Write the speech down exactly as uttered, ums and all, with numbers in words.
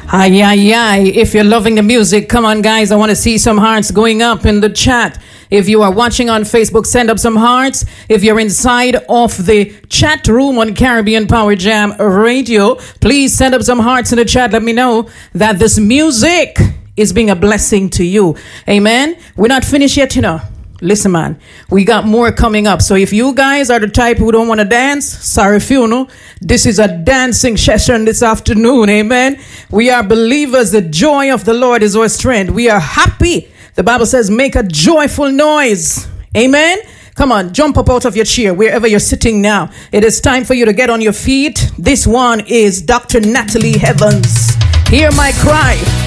Ay, ay, ay. If you're loving the music, come on, guys. I want to see some hearts going up in the chat. If you are watching on Facebook, send up some hearts. If you're inside of the chat room on Caribbean Power Jam Radio, please send up some hearts in the chat. Let me know that this music is being a blessing to you. Amen. We're not finished yet, you know. Listen, man, we got more coming up. So if you guys are the type who don't want to dance, sorry, funeral. This is a dancing session this afternoon. Amen. We are believers. The joy of the Lord is our strength. We are happy. The Bible says, make a joyful noise. Amen. Come on, jump up out of your chair wherever you're sitting now. It is time for you to get on your feet. This one is Doctor Natalie Evans. Hear my cry.